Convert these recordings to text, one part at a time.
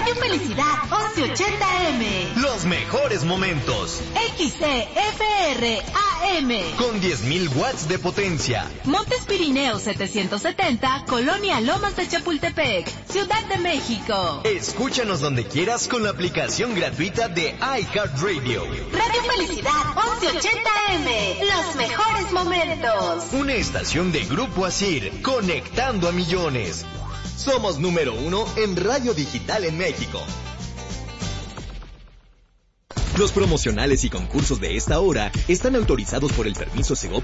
Radio Felicidad 1180M. Los mejores momentos. XCFR AM. Con 10,000 watts de potencia. Montes Pirineos 770, Colonia Lomas de Chapultepec, Ciudad de México. Escúchanos donde quieras con la aplicación gratuita de iHeartRadio. Radio Felicidad 1180M. Los mejores momentos. Una estación de Grupo ASIR, conectando a millones. Somos número 1 en radio digital en México. Los promocionales y concursos de esta hora están autorizados por el permiso Segov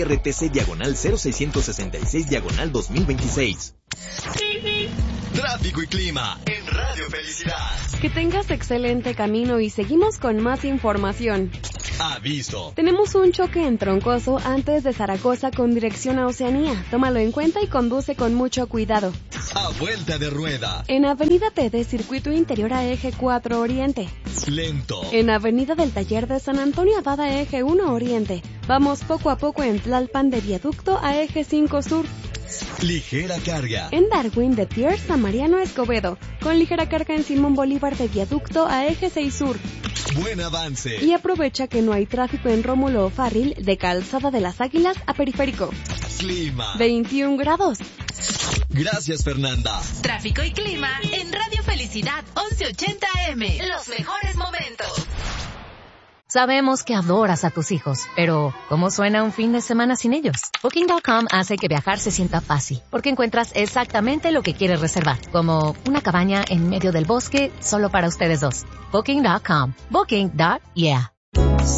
DGRTC/0666/2026. Tráfico y clima en Radio Felicidad. Que tengas excelente camino y seguimos con más información. Aviso. Tenemos un choque en Troncoso antes de Zaragoza con dirección a Oceanía. Tómalo en cuenta y conduce con mucho cuidado. A vuelta de rueda. En Avenida TD, circuito interior a Eje 4 Oriente. Lento. En Avenida del Taller de San Antonio Abad a Eje 1 Oriente. Vamos poco a poco en Tlalpan de Viaducto a Eje 5 Sur. Ligera carga. En Darwin de Pierce a Mariano Escobedo. Con ligera carga en Simón Bolívar de Viaducto a Eje 6 Sur. Buen avance. Y aprovecha que no hay tráfico en Rómulo O'Farrill de Calzada de las Águilas a Periférico. Clima. 21 grados. Gracias, Fernanda. Tráfico y clima en Radio Felicidad 1180M. Los mejores momentos. Sabemos que adoras a tus hijos, pero ¿cómo suena un fin de semana sin ellos? Booking.com hace que viajar se sienta fácil, porque encuentras exactamente lo que quieres reservar, como una cabaña en medio del bosque solo para ustedes dos. Booking.com. Booking.yeah.